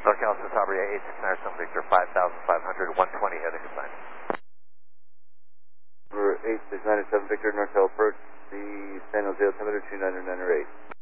NorCal Sabria 869 Victor 5500 120 heading assigned. For 8697 Victor, NorCal approach the San Jose altimeter 299 or 8.